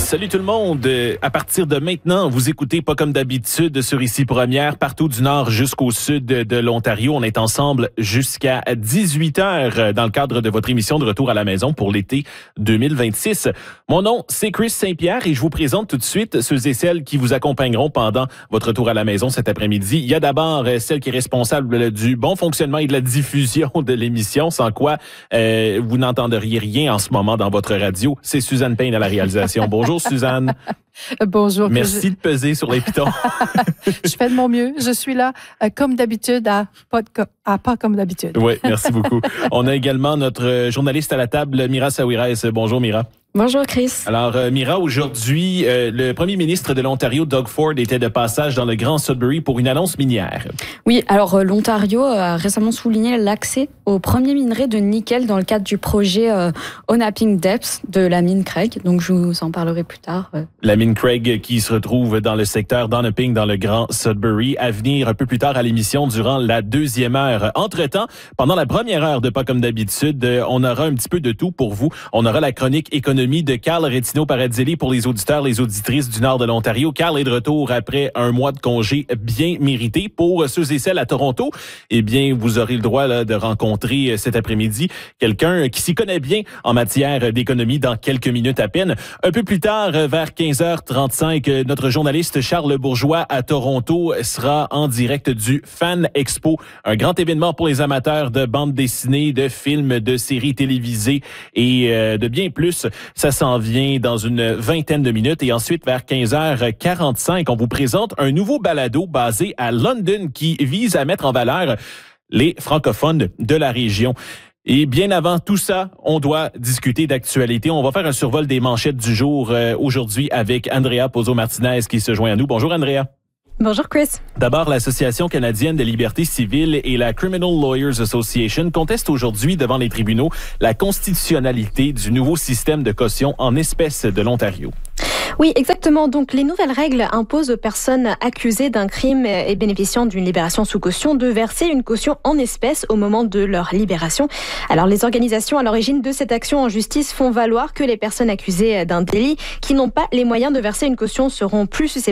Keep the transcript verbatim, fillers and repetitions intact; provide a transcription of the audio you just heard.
Salut tout le monde. À partir de maintenant, vous écoutez Pas comme d'habitude sur Ici Première, partout du nord jusqu'au sud de l'Ontario. On est ensemble jusqu'à dix-huit heures dans le cadre de votre émission de Retour à la maison pour l'été deux mille vingt-six. Mon nom, c'est Chris Saint-Pierre et je vous présente tout de suite ceux et celles qui vous accompagneront pendant votre retour à la maison cet après-midi. Il y a d'abord celle qui est responsable du bon fonctionnement et de la diffusion de l'émission, sans quoi euh, vous n'entendriez rien en ce moment dans votre radio. C'est Suzanne Payne à la réalisation. Bonjour Suzanne. Bonjour. Merci je... de peser sur les pitons. Je fais de mon mieux. Je suis là, euh, comme d'habitude, à pas, de, à pas comme d'habitude. Oui, merci beaucoup. On a également notre journaliste à la table, Mira Sawiris. Bonjour Mira. Bonjour Chris. Alors euh, Mira, aujourd'hui, euh, le premier ministre de l'Ontario, Doug Ford, était de passage dans le Grand Sudbury pour une annonce minière. Oui, alors euh, l'Ontario a récemment souligné l'accès au premier minerai de nickel dans le cadre du projet euh, Onaping Depths de la mine Craig. Donc je vous en parlerai plus tard. Euh. La mine Craig qui se retrouve dans le secteur d'Onaping dans le Grand Sudbury. À venir un peu plus tard à l'émission durant la deuxième heure. Entre-temps, pendant la première heure de Pas comme d'habitude, euh, on aura un petit peu de tout pour vous. On aura la chronique économique de Carl Retino-Paradzelli pour les auditeurs, les auditrices du nord de l'Ontario. Carl est de retour après un mois de congé bien mérité. Pour ceux et celles à Toronto, eh bien, vous aurez le droit là, de rencontrer cet après-midi quelqu'un qui s'y connaît bien en matière d'économie dans quelques minutes à peine. Un peu plus tard, vers quinze heures trente-cinq, notre journaliste Charles Bourgeois à Toronto sera en direct du Fan Expo, un grand événement pour les amateurs de bande dessinée, de films, de séries télévisées et euh, de bien plus. Ça s'en vient dans une vingtaine de minutes. Et ensuite, vers quinze heures quarante-cinq, on vous présente un nouveau balado basé à London qui vise à mettre en valeur les francophones de la région. Et bien avant tout ça, on doit discuter d'actualité. On va faire un survol des manchettes du jour euh, aujourd'hui avec Andrea Pozzo-Martinez qui se joint à nous. Bonjour Andrea. Bonjour Chris. D'abord, l'Association canadienne des libertés civiles et la Criminal Lawyers Association contestent aujourd'hui devant les tribunaux la constitutionnalité du nouveau système de caution en espèces de l'Ontario. Oui, exactement. Donc, les nouvelles règles imposent aux personnes accusées d'un crime et bénéficiant d'une libération sous caution de verser une caution en espèces au moment de leur libération. Alors, les organisations à l'origine de cette action en justice font valoir que les personnes accusées d'un délit qui n'ont pas les moyens de verser une caution seront plus susceptibles